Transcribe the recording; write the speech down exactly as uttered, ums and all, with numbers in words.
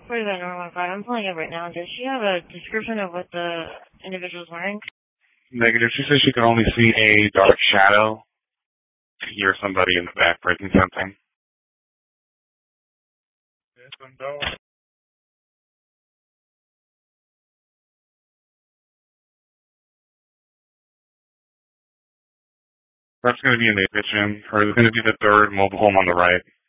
for the nine one five. I'm pulling up right now. Does she have a description of what the individual's wearing? Negative. She said she could only see a dark shadow. Hear somebody in the back breaking something. That's going to be in the kitchen, or it's going to be the third mobile home on the right.